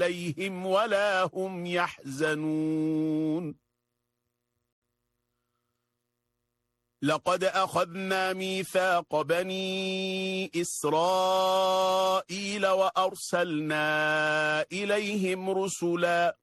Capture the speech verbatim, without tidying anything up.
عليهم ولا هم يحزنون. لقد أخذنا ميثاق بني إسرائيل وأرسلنا إليهم رسلا